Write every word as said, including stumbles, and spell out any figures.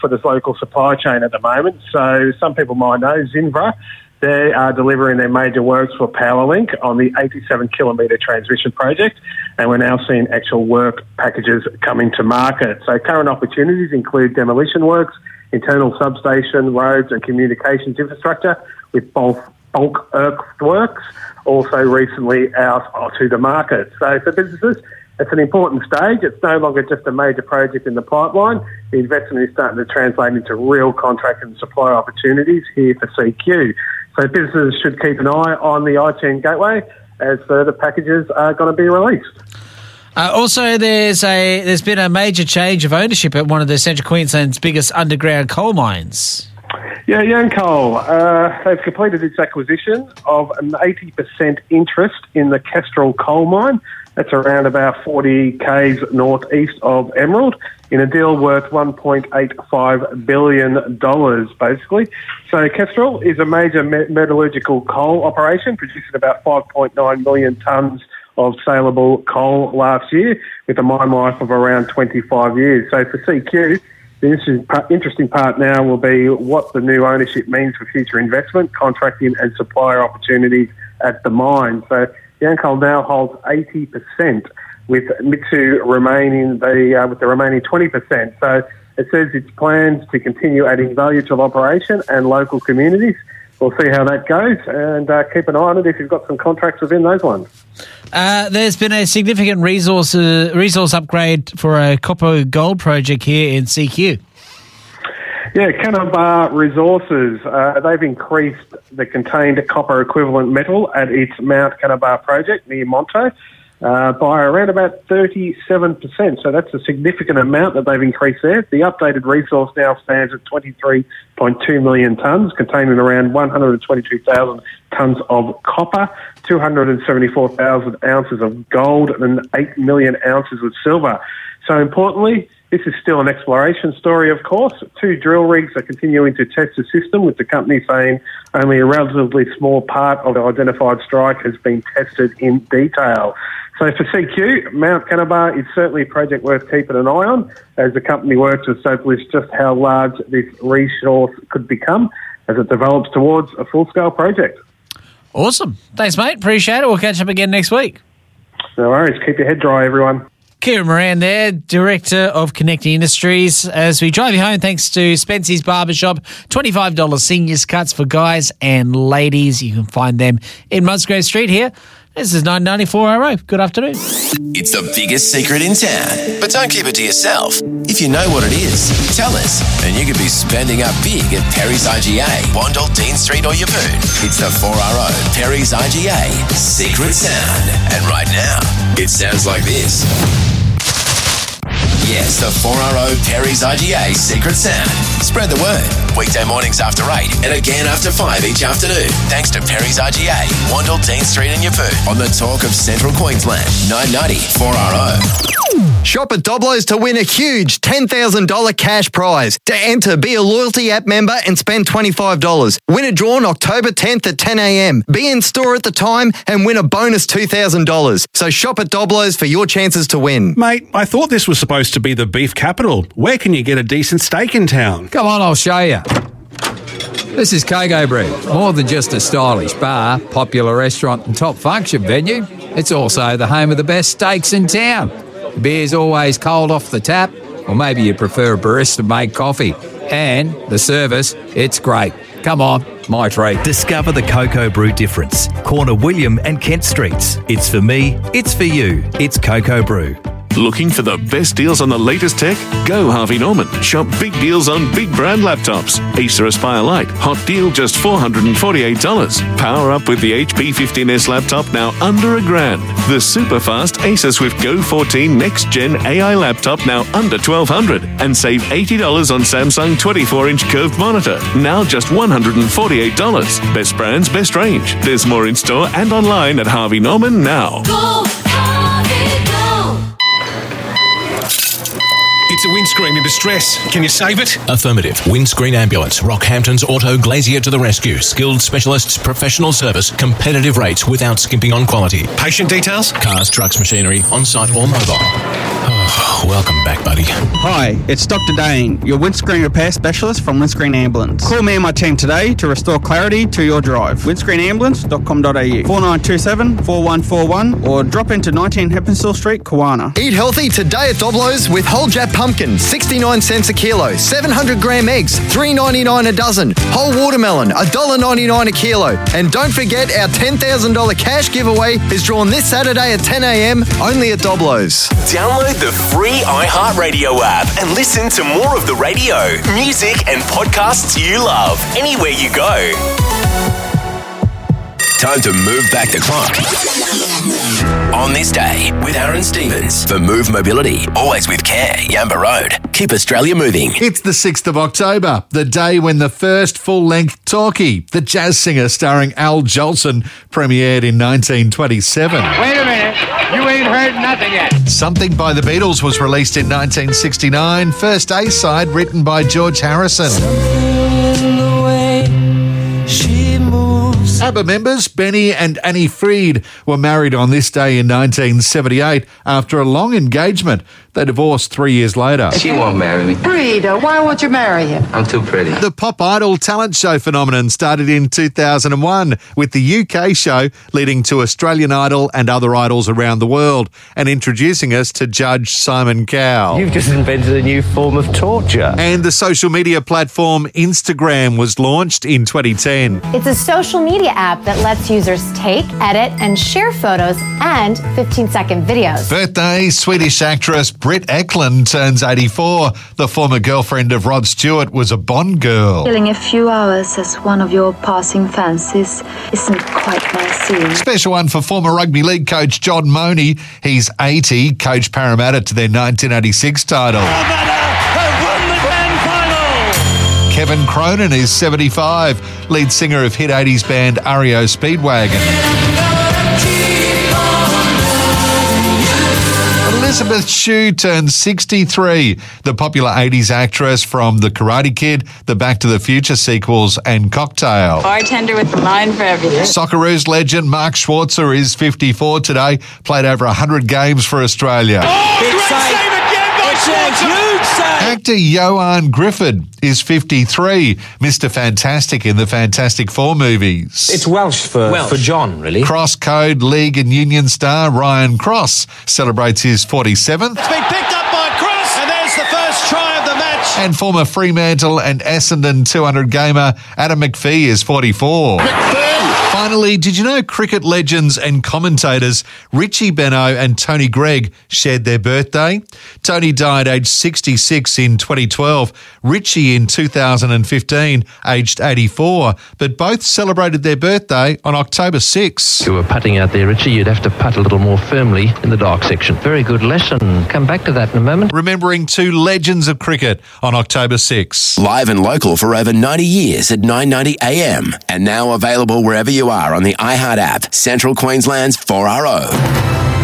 for this local supply chain at the moment. So some people might know Zinvra. They are delivering their major works for Powerlink on the eighty-seven kilometre transmission project, and we're now seeing actual work packages coming to market. So current opportunities include demolition works, internal substation, roads and communications infrastructure with both bulk earthworks, also recently out to the market. So for businesses, it's an important stage. It's no longer just a major project in the pipeline. The investment is starting to translate into real contract and supply opportunities here for C Q. So businesses should keep an eye on the iTunes Gateway as further packages are going to be released. Uh, also, there's a there's been a major change of ownership at one of the Central Queensland's biggest underground coal mines. Yeah, Yancoal, uh, they've completed its acquisition of an eighty percent interest in the Kestrel coal mine. That's around about forty kays northeast of Emerald, in a deal worth one point eight five billion dollars, basically. So Kestrel is a major metallurgical coal operation, producing about five point nine million tonnes of saleable coal last year, with a mine life of around twenty-five years. So for C Q, the interesting part now will be what the new ownership means for future investment, contracting and supplier opportunities at the mine. So Yancoal now holds eighty percent, with Mitsui remaining the uh, with the remaining twenty percent. So it says its plans to continue adding value to the operation and local communities. We'll see how that goes, and uh, keep an eye on it if you've got some contracts within those ones. Uh, there's been a significant resource uh, resource upgrade for a copper gold project here in C Q. Yeah, Canabar Resources, uh, they've increased the contained copper equivalent metal at its Mount Canabar project near Monto uh, by around about thirty-seven percent. So that's a significant amount that they've increased there. The updated resource now stands at twenty-three point two million tonnes, containing around one hundred twenty-two thousand tonnes of copper, two hundred seventy-four thousand ounces of gold and eight million ounces of silver. So importantly, this is still an exploration story, of course. Two drill rigs are continuing to test the system, with the company saying only a relatively small part of the identified strike has been tested in detail. So for C Q, Mount Canabar is certainly a project worth keeping an eye on, as the company works to establish just how large this resource could become as it develops towards a full-scale project. Awesome. Thanks, mate. Appreciate it. We'll catch up again next week. No worries. Keep your head dry, everyone. Kieran Moran there, Director of Connecting Industries. As we drive you home, thanks to Spency's Barbershop, twenty-five dollars seniors cuts for guys and ladies. You can find them in Musgrave Street here. This is nine ninety-four R O. Good afternoon. It's the biggest secret in town, but don't keep it to yourself. If you know what it is, tell us, and you could be spending up big at Perry's I G A, Wandle, Dean Street or Yeppoon. It's the four R O Perry's I G A Secret Sound. And right now, it sounds like this. Yes, the four R O Perry's I G A Secret Sound. Spread the word. Weekday mornings after eight and again after five each afternoon. Thanks to Perry's I G A, Wandle, Dean Street and Yeppoon. On the talk of Central Queensland, nine ninety four R O. Shop at Doblo's to win a huge ten thousand dollars cash prize. To enter, be a loyalty app member and spend twenty-five dollars. Win a draw on October tenth at ten a.m. Be in store at the time and win a bonus two thousand dollars. So shop at Doblo's for your chances to win. Mate, I thought this was supposed to be the beef capital. Where can you get a decent steak in town? Come on, I'll show you. This is Coco Brew. More than just a stylish bar, popular restaurant and top function venue, it's also the home of the best steaks in town. The beer's always cold off the tap, or maybe you prefer a barista-made coffee. And the service, it's great. Come on, my treat. Discover the Coco Brew difference. Corner William and Kent Streets. It's for me, it's for you. It's Coco Brew. Looking for the best deals on the latest tech? Go Harvey Norman. Shop big deals on big brand laptops. Acer Aspire Lite. Hot deal just four hundred forty-eight dollars. Power up with the H P fifteen S laptop now under a grand. The super fast Acer Swift Go fourteen Next Gen A I laptop now under twelve hundred dollars. And save eighty dollars on Samsung twenty-four inch curved monitor. Now just one hundred forty-eight dollars. Best brands, best range. There's more in store and online at Harvey Norman now. Go, Harvey, go. It's a windscreen in distress. Can you save it? Affirmative. Windscreen Ambulance. Rockhampton's Auto Glazier to the rescue. Skilled specialists, professional service, competitive rates without skimping on quality. Patient details? Cars, trucks, machinery, on-site or mobile. Oh, welcome back, buddy. Hi, it's Doctor Dane, your windscreen repair specialist from Windscreen Ambulance. Call me and my team today to restore clarity to your drive. windscreen ambulance dot com dot a u, four nine two seven, four one four one, or drop into nineteen Heppenstall Street, Kawana. Eat healthy today at Doblo's with whole Jap pumpkin, sixty-nine cents a kilo, seven hundred gram eggs, three ninety-nine a dozen, whole watermelon, one dollar ninety-nine a kilo. And don't forget our ten thousand dollars cash giveaway is drawn this Saturday at ten a m only at Doblo's. Download the free iHeartRadio app and listen to more of the radio, music and podcasts you love anywhere you go. Time to move back the clock. On this day with Aaron Stevens for Move Mobility. Always with care. Yamba Road. Keep Australia moving. It's the sixth of October, the day when the first full-length talkie, The Jazz Singer starring Al Jolson, premiered in nineteen twenty-seven. Wait a minute. You ain't heard nothing yet. Something by the Beatles was released in nineteen sixty-nine, first A-side written by George Harrison. ABBA members Benny and Annie Fried were married on this day in nineteen seventy-eight after a long engagement. They divorced three years later. She won't marry me. Rita, why won't you marry him? I'm too pretty. The Pop Idol talent show phenomenon started in two thousand one with the U K show leading to Australian Idol and other idols around the world and introducing us to Judge Simon Cowell. You've just invented a new form of torture. And the social media platform Instagram was launched in twenty ten. It's a social media app that lets users take, edit, and share photos and fifteen-second videos. Birthday, Swedish actress Britt Eklund turns eighty-four. The former girlfriend of Rod Stewart was a Bond girl. Killing a few hours as one of your passing fancies isn't quite my scene. Special one for former rugby league coach John Money. He's eighty, coached Parramatta to their nineteen eighty-six title. Kevin Cronin is seventy-five, lead singer of hit eighties band R E O Speedwagon. Elizabeth Shue turns sixty-three, the popular eighties actress from The Karate Kid, the Back to the Future sequels, and Cocktail. Bartender with the line for everything. Socceroos legend Mark Schwarzer is fifty-four today, played over one hundred games for Australia. Oh, great save again by Schwarzer! Actor Johan Griffith is fifty-three, Mister Fantastic in the Fantastic Four movies. It's Welsh for, Welsh. for John, really. Crosscode League and Union star Ryan Cross celebrates his forty-seventh. It's been picked up by Cross, and there's the first try of the match. And former Fremantle and Essendon two hundred gamer Adam McPhee is forty-four. McPhee! Finally, did you know cricket legends and commentators Richie Benaud and Tony Greig shared their birthday? Tony died aged sixty-six in twenty twelve, Richie in two thousand fifteen, aged eighty-four, but both celebrated their birthday on October sixth. If you were putting out there, Richie, you'd have to putt a little more firmly in the dark section. Very good lesson. Come back to that in a moment. Remembering two legends of cricket on October sixth. Live and local for over ninety years at nine ninety a m and now available wherever you are on the iHeart app, Central Queensland's four R O.